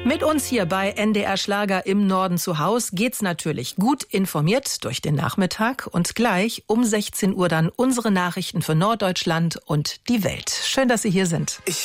Mit uns hier bei NDR Schlager im Norden zu Haus geht's natürlich gut informiert durch den Nachmittag und gleich um 16 Uhr dann unsere Nachrichten für Norddeutschland und die Welt. Schön, dass Sie hier sind. Ich